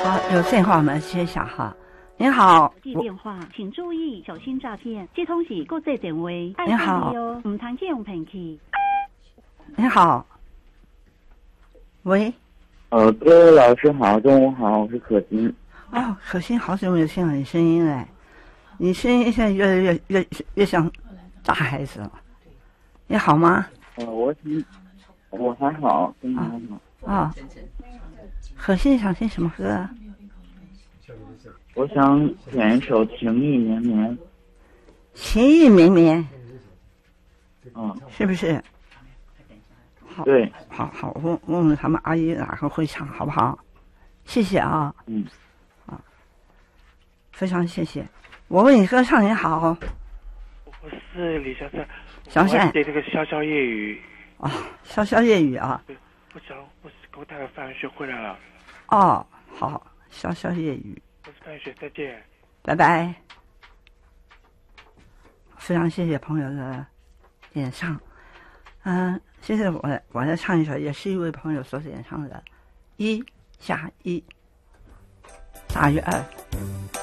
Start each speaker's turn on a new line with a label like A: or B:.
A: 好，有电话我们接一下哈。您好，
B: 电话，请注意小心诈骗，这通是国际电话。
A: 您好，
B: 唔通借用骗去。
A: 您好，喂。
C: 各位老师好，中午好，我是可心。
A: 哦，可心，好久没有听到你声音了，你声音现在越像大孩子了。你好吗？
C: 我还好，身体还好。
A: 啊，可心想听什么歌？
C: 我想点一首《情意绵绵》。
A: 情意绵绵。是不是？好，
C: 对，
A: 好，问问他们阿姨哪个会唱，好不好？谢谢啊。非常谢谢。我为你歌唱也好。
D: 我是李小善。
A: 小善。
D: 对这个潇潇夜雨。
A: 潇潇夜雨啊。
D: 对，我跟我太太放学回来了。
A: 好，潇潇夜雨。
D: 我是范雪，再见。
A: 拜拜。非常谢谢朋友的点唱。现在我再唱一首，也是一位朋友所点唱的，1+1大于2。